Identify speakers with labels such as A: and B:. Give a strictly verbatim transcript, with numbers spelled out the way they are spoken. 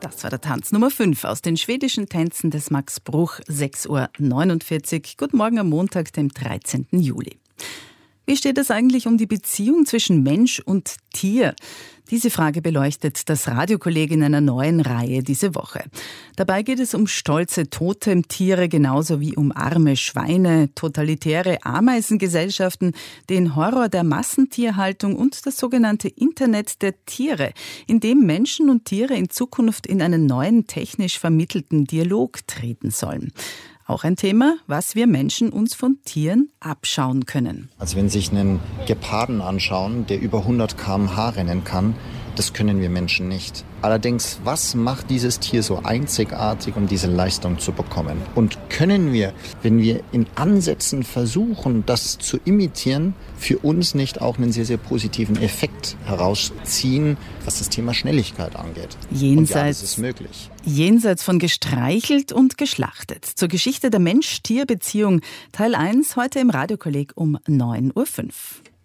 A: Das war der Tanz Nummer fünf aus den schwedischen Tänzen des Max Bruch, sechs Uhr neunundvierzig. Guten Morgen am Montag, dem dreizehnten Juli. Wie steht es eigentlich um die Beziehung zwischen Mensch und Tier? Diese Frage beleuchtet das Radiokolleg in einer neuen Reihe diese Woche. Dabei geht es um stolze Totemtiere genauso wie um arme Schweine, totalitäre Ameisengesellschaften, den Horror der Massentierhaltung und das sogenannte Internet der Tiere, in dem Menschen und Tiere in Zukunft in einen neuen technisch vermittelten Dialog treten sollen. Auch ein Thema, was wir Menschen uns von Tieren abschauen können.
B: Also wenn Sie sich einen Geparden anschauen, der über hundert Kilometer pro Stunde rennen kann, das können wir Menschen nicht. Allerdings, was macht dieses Tier so einzigartig, um diese Leistung zu bekommen? Und können wir, wenn wir in Ansätzen versuchen, das zu imitieren, für uns nicht auch einen sehr, sehr positiven Effekt herausziehen, was das Thema Schnelligkeit angeht?
A: Jenseits,
B: und ja, das ist möglich.
A: Jenseits von gestreichelt und geschlachtet. Zur Geschichte der Mensch-Tier-Beziehung Teil eins heute im Radiokolleg um neun Uhr fünf.